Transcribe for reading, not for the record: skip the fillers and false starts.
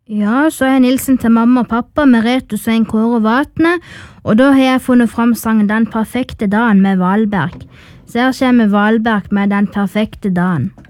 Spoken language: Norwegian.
Ja, så er Nilsen til mamma og pappa, Merete og Svein Kåre Vatne, og da har jeg funnet fram sangen Den perfekte dagen med Valberg. Så her kommer Valberg med Den perfekte dagen.